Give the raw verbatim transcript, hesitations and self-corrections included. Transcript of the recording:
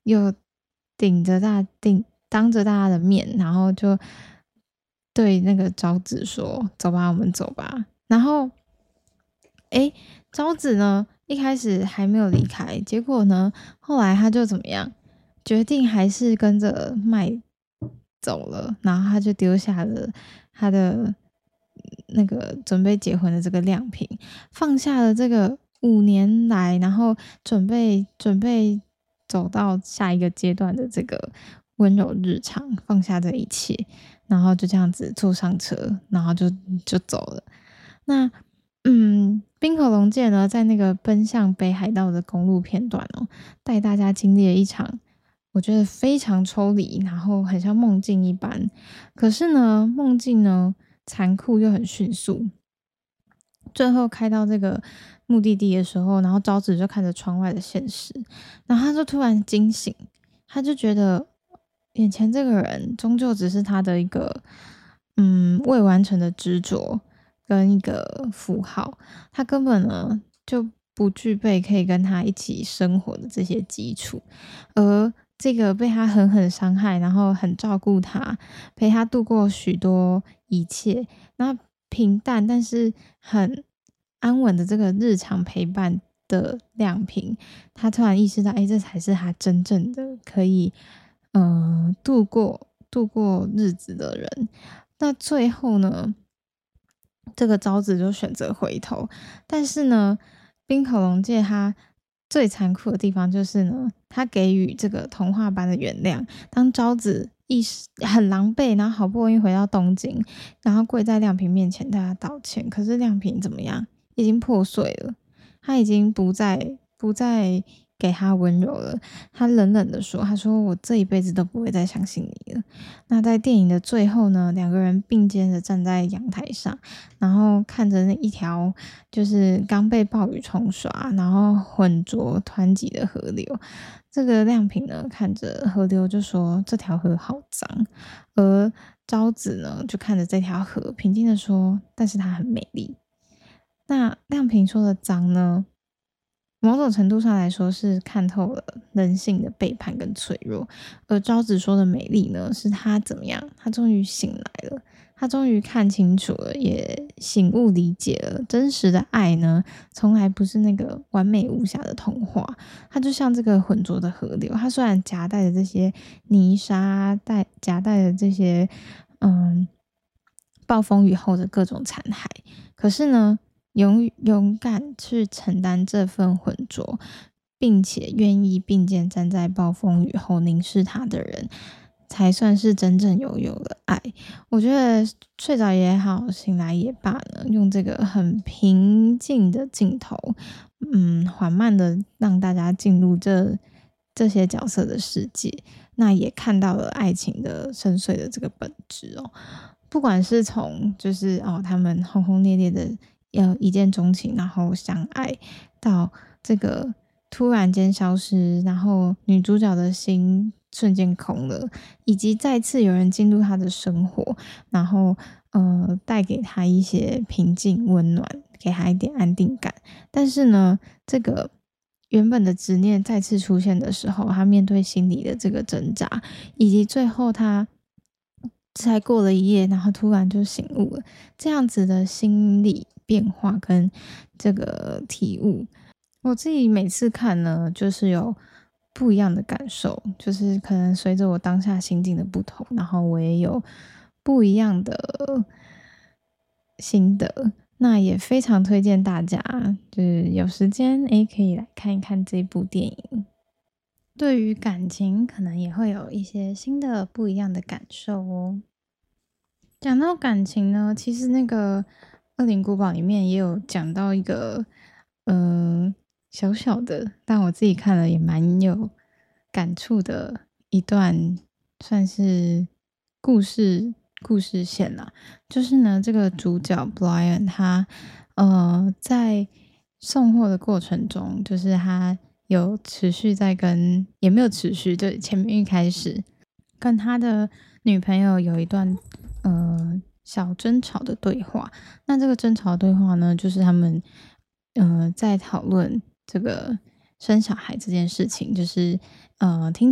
又顶着大顶当着大家的面，然后就对那个昭子说：“走吧，我们走吧。”然后，诶，昭子呢一开始还没有离开，结果呢，后来他就怎么样，决定还是跟着麦走了，然后他就丢下了他的那个准备结婚的这个亮平，放下了这个五年来，然后准备准备走到下一个阶段的这个温柔日常，放下这一切，然后就这样子坐上车，然后就就走了。那嗯，冰口龙介呢，在那个奔向北海道的公路片段哦，带大家经历了一场我觉得非常抽离，然后很像梦境一般。可是呢，梦境呢残酷又很迅速。最后开到这个目的地的时候，然后昭子就看着窗外的现实，然后他就突然惊醒，他就觉得眼前这个人终究只是他的一个嗯未完成的执着跟一个符号，他根本呢就不具备可以跟他一起生活的这些基础，而这个被他狠狠伤害，然后很照顾他，陪他度过许多一切，那平淡但是很安稳的这个日常陪伴的亮平，他突然意识到，哎，这才是他真正的可以，呃，度过度过日子的人。那最后呢，这个昭子就选择回头，但是呢，冰口龙介他最残酷的地方就是呢，他给予这个童话般的原谅。当昭子意识很狼狈，然后好不容易回到东京，然后跪在亮平面前，对他道歉，可是亮平怎么样？已经破碎了，他已经不再不再给他温柔了。他冷冷的说：“他说我这一辈子都不会再相信你了。”那在电影的最后呢，两个人并肩的站在阳台上，然后看着那一条就是刚被暴雨冲刷，然后浑浊湍急的河流。这个亮平呢，看着河流就说：“这条河好脏。”而昭子呢，就看着这条河，平静的说：“但是它很美丽。”那亮平说的脏呢，某种程度上来说是看透了人性的背叛跟脆弱，而昭子说的美丽呢，是她怎么样？她终于醒来了，她终于看清楚了，也醒悟理解了，真实的爱呢，从来不是那个完美无瑕的童话，它就像这个浑浊的河流，它虽然夹带着这些泥沙，带夹带着这些嗯暴风雨后的各种残骸，可是呢，勇勇敢去承担这份浑浊，并且愿意并肩站在暴风雨后凝视他的人，才算是真正拥有了爱。我觉得睡着也好，醒来也罢呢，用这个很平静的镜头，嗯，缓慢的让大家进入这这些角色的世界，那也看到了爱情的深邃的这个本质哦。不管是从就是哦，他们轰轰烈烈的要一见钟情，然后相爱，到这个突然间消失，然后女主角的心瞬间空了，以及再次有人进入她的生活，然后呃带给她一些平静温暖，给她一点安定感。但是呢，这个原本的执念再次出现的时候，她面对心理的这个挣扎，以及最后她才过了一夜，然后突然就醒悟了，这样子的心理变化跟这个体悟，我自己每次看呢，就是有不一样的感受，就是可能随着我当下心境的不同，然后我也有不一样的心得。那也非常推荐大家，就是有时间诶，可以来看一看这部电影。对于感情，可能也会有一些新的不一样的感受哦。讲到感情呢，其实那个《恶灵古堡》里面也有讲到一个，呃，小小的，但我自己看了也蛮有感触的一段，算是故事故事线啦。就是呢，这个主角 Brian 他，呃，在送货的过程中，就是他有持续在跟，也没有持续，就前面一开始跟他的女朋友有一段呃小争吵的对话。那这个争吵的对话呢，就是他们呃在讨论这个生小孩这件事情，就是呃听。